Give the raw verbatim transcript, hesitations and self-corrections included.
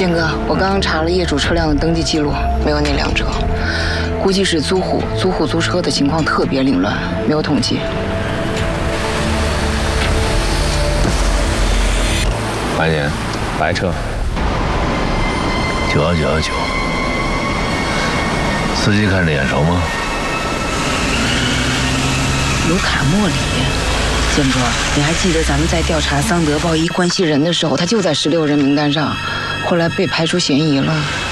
建哥，我刚刚查了业主车辆的登记记录，没有那辆车，估计是租户租户租车的情况特别凌乱，没有统计。 白年，白车， 九幺九幺九。司机看着眼熟吗？ 卢卡莫里。建哥，你还记得咱们在调查桑德鲍伊关系人的时候，他就在十六人名单上，后来被排除嫌疑了。